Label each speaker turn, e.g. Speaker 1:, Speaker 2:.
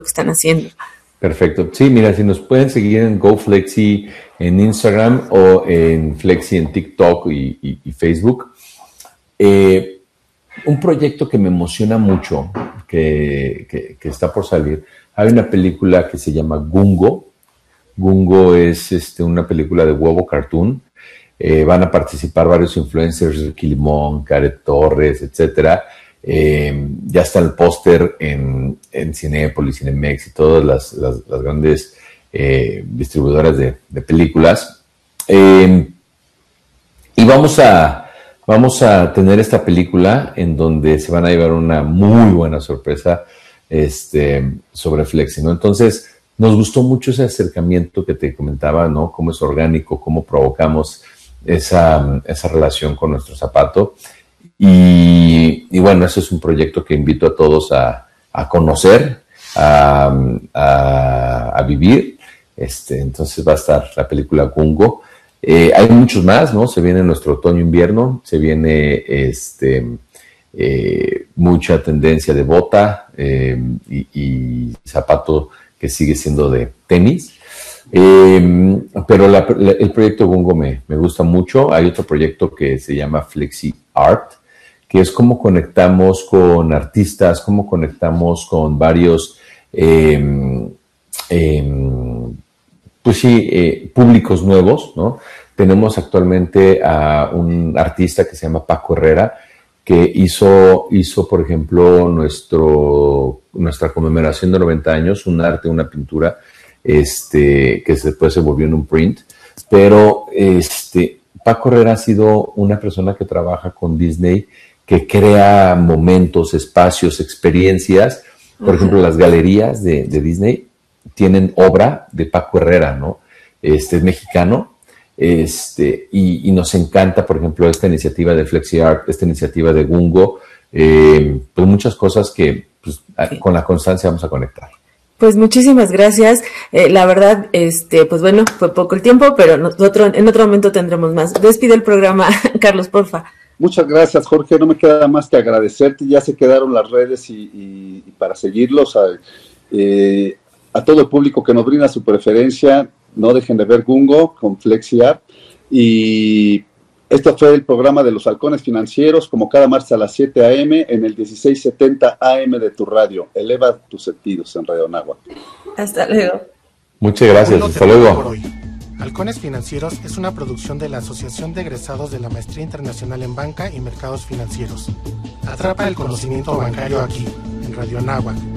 Speaker 1: que están haciendo.
Speaker 2: Perfecto. Sí, mira, si nos pueden seguir en GoFlexi en Instagram o en Flexi en TikTok y Facebook. Un proyecto que me emociona mucho, que está por salir. Hay una película que se llama Gungo. Gungo es una película de huevo cartoon. Van a participar varios influencers, Ricky Limón, Caret Torres, etcétera. Ya está el póster en Cinépolis, Cinemex y todas las grandes distribuidoras de películas. Y vamos a tener esta película en donde se van a llevar una muy buena sorpresa sobre Flexi, ¿no? Entonces, nos gustó mucho ese acercamiento que te comentaba, ¿no? Cómo es orgánico, cómo provocamos esa relación con nuestro zapato. Y bueno, ese es un proyecto que invito a todos a conocer, a vivir. Entonces va a estar la película Gungo. Hay muchos más, ¿no? Se viene nuestro otoño-invierno, se viene mucha tendencia de bota y zapato que sigue siendo de tenis. Pero el proyecto Gungo me gusta mucho. Hay otro proyecto que se llama Flexi Art, que es cómo conectamos con artistas, cómo conectamos con varios públicos nuevos, ¿no? Tenemos actualmente a un artista que se llama Paco Herrera, que hizo por ejemplo, nuestra conmemoración de 90 años, un arte, una pintura, que después se volvió en un print, pero Paco Herrera ha sido una persona que trabaja con Disney, que crea momentos, espacios, experiencias. Por ejemplo, las galerías de Disney tienen obra de Paco Herrera, ¿no? Es mexicano, y nos encanta, por ejemplo, esta iniciativa de Flexi Art, esta iniciativa de Gungo, pues muchas cosas que pues, con la constancia vamos a conectar.
Speaker 1: Pues muchísimas gracias. La verdad, pues bueno, fue poco el tiempo, pero en otro momento tendremos más. Despide el programa, Carlos, porfa.
Speaker 3: Muchas gracias, Jorge. No me queda más que agradecerte. Ya se quedaron las redes y para seguirlos a todo el público que nos brinda su preferencia, no dejen de ver Gungo con Flexi Art. Y este fue el programa de Los Halcones Financieros, como cada martes a las 7 a.m. en el 1670 AM de tu radio. Eleva tus sentidos en Radio Anáhuac.
Speaker 1: Hasta luego.
Speaker 2: Muchas gracias. Hasta luego.
Speaker 4: Halcones Financieros es una producción de la Asociación de Egresados de la Maestría Internacional en Banca y Mercados Financieros. Atrapa el conocimiento bancario aquí, en Radio Anáhuac,